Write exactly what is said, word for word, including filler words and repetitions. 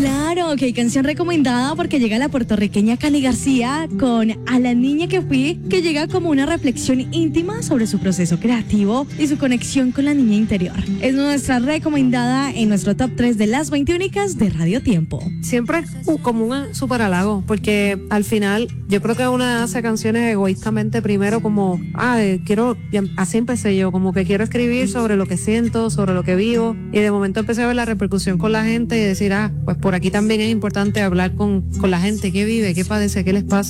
Claro, que hay canción recomendada porque llega la puertorriqueña Cani García con A la niña que fui, que llega como una reflexión íntima sobre su proceso creativo y su conexión con la niña interior. Es nuestra recomendada en nuestro top tres de las veinte únicas de Radio Tiempo. Siempre es como un súper halago, porque al final yo creo que una hace canciones egoístamente primero como, ah, quiero, así empecé yo, como que quiero escribir sobre lo que siento, sobre lo que vivo, y de momento empecé a ver la repercusión con la gente y decir, ah, pues por aquí también es importante hablar con, con la gente, qué vive, qué padece, qué les pasa.